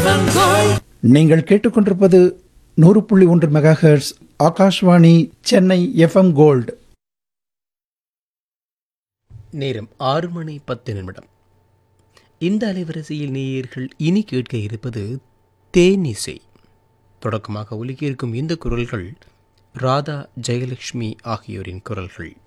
நீங்கள் கேட்டுக்கொண்டிருப்பது 100.1 megahertz Akashvani Chennai FM gold. நேரம் 6:10. இந்த அலைவரிசையில் நேயர்கள் இனி கேட்க இருப்பது தேனிசை. தொடக்கமாக ஒலிக்க இருக்கும் இந்த குரல்கள் ராதா ஜெயலட்சுமி ஆகியோரின் குரல்கள்.